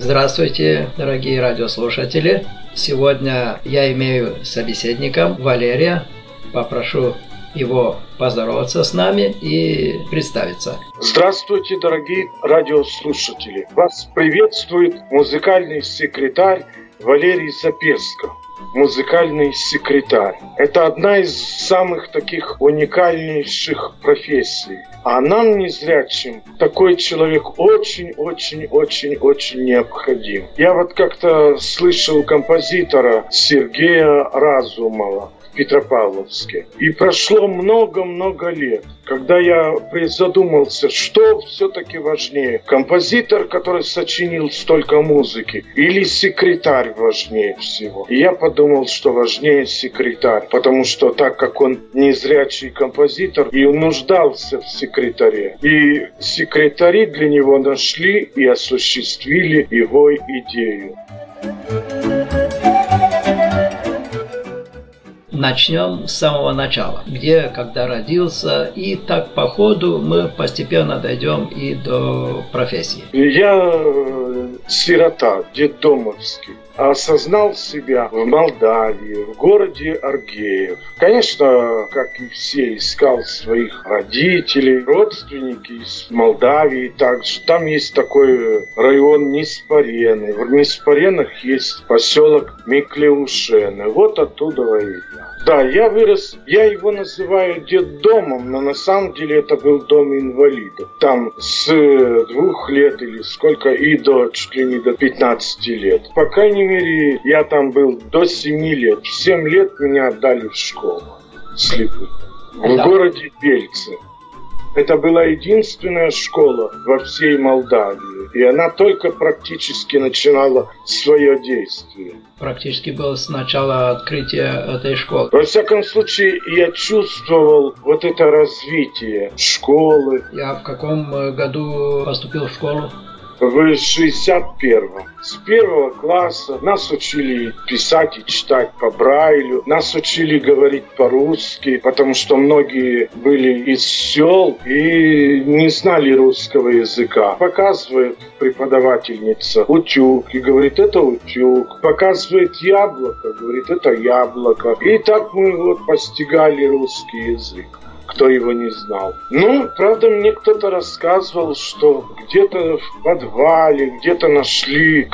Здравствуйте, дорогие радиослушатели. Сегодня я имею собеседником Валерия. Попрошу его поздороваться с нами и представиться. Здравствуйте, дорогие радиослушатели. Вас приветствует музыкальный секретарь Валерий Запесков. Музыкальный секретарь. Это одна из самых таких уникальнейших профессий. А нам, незрячим, такой человек очень-очень-очень-очень необходим. Я вот как-то слышал композитора Сергея Разумова в Петропавловске. И прошло много-много лет, когда я призадумался, что все-таки важнее. Композитор, который сочинил столько музыки, или секретарь важнее всего. И я подумал, что важнее секретарь, потому что так как он незрячий композитор и нуждался в секретаре. И секретари для него нашли и осуществили его идею. Начнем с самого начала, где, когда родился, и так по ходу мы постепенно дойдем и до профессии. Я сирота, детдомовский. Осознал себя в Молдавии, в городе Аргеев. Конечно, как и все, искал своих родителей, родственники из Молдавии также. Там есть такой район Неспарены. В Неспаренах есть поселок Миклеушены. Вот оттуда и я. Да, я вырос, я его называю детдомом, но на самом деле это был дом инвалидов. Там с 2 лет или сколько и до чуть ли не до 15 лет. По крайней мере, я там был до 7 лет. В 7 лет меня отдали в школу слепых. В городе Бельце. Это была единственная школа во всей Молдавии. И она только практически начинала свое действие. Практически было с начала открытия этой школы. Во всяком случае, я чувствовал вот это развитие школы. Я в каком году поступил в школу? В 61-м. С 1 класса нас учили писать и читать по Брайлю, нас учили говорить по-русски, потому что многие были из сел и не знали русского языка. Показывает преподавательница утюг и говорит, это утюг. Показывает яблоко, говорит, это яблоко. И так мы вот постигали русский язык. Кто его не знал. Ну, правда, мне кто-то рассказывал, что где-то в подвале, где-то нашли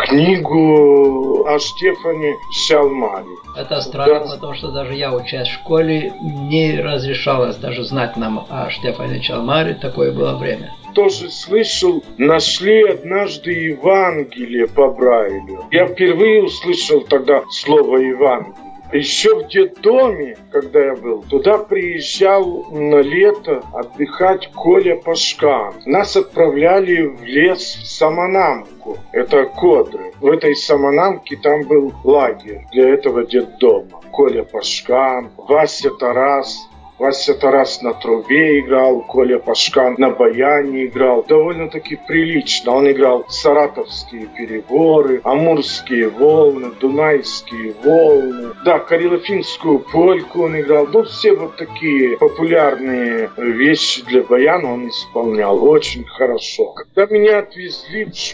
книгу о Штефане Чалмаре. Это странно, потому что даже я, учась в школе, не разрешалось даже знать нам о Штефане Чалмаре. Такое было время. Тоже слышал, нашли однажды Евангелие по Брайлю. Я впервые услышал тогда слово Евангелие. Еще в детдоме, когда я был, туда приезжал на лето отдыхать Коля Пашкан. Нас отправляли в лес в Самонамку, это Кодры. В этой Самонамке там был лагерь для этого детдома. Коля Пашкан, Вася Тарас. Вася Тарас на трубе играл, Коля Пашкан на баяне играл. Довольно-таки прилично. Он играл саратовские переборы, амурские волны, дунайские волны. Да, карело-финскую польку он играл. Ну, все вот такие популярные вещи для баяна он исполнял очень хорошо. Когда меня отвезли в